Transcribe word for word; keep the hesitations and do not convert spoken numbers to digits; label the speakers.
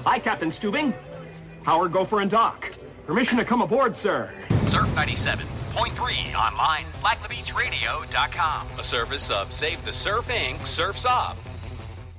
Speaker 1: Hi, Captain Stubing. Howard, Gopher, and Doc. Permission to come aboard, sir.
Speaker 2: Surf ninety-seven point three online, flag the beach radio dot com. A service of Save the Surf Incorporated. Surf's Up.